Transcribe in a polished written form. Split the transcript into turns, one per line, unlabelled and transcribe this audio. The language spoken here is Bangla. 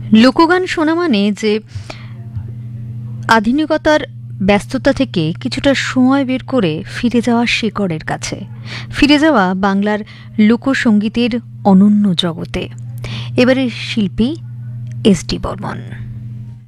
লোকগান শোনা মানে যে আধুনিকতার ব্যস্ততা থেকে কিছুটা সময় বের করে ফিরে যাওয়া শিকড়ের কাছে, ফিরে যাওয়া বাংলার লোকসঙ্গীতের অনন্য জগতে। এবারে শিল্পী এস ডি বর্মন।